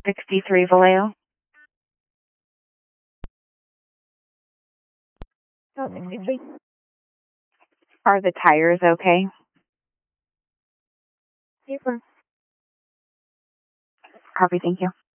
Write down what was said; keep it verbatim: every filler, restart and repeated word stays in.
sixty-three Vallejo. Oh, sixty-three. Are the tires okay? Super. Copy, thank you.